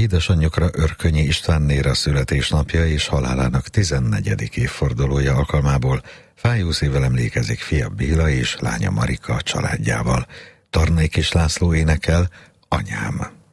Édesanyjukra, Örkönyi Istvánné a születésnapja és halálának 14. évfordulója alkalmából fájószívvel emlékezik fia Béla és lánya Marika családjával. Tarnai Kis László énekel Anyám.